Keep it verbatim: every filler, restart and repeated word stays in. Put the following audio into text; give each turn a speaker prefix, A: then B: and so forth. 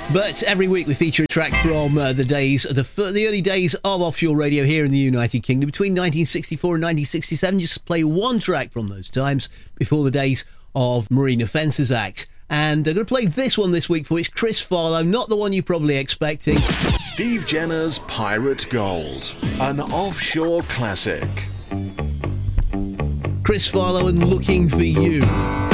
A: But every week we feature a track from uh, the days, the, the early days of offshore radio here in the United Kingdom, between nineteen sixty-four and nineteen sixty-seven. Just play one track from those times before the days of Marine Offences Act. And I'm going to play this one this week for you. It's Chris Farlowe, not the one you're probably expecting.
B: Steve Jenner's Pirate Gold, an offshore classic.
A: Chris Farlowe and Looking for You.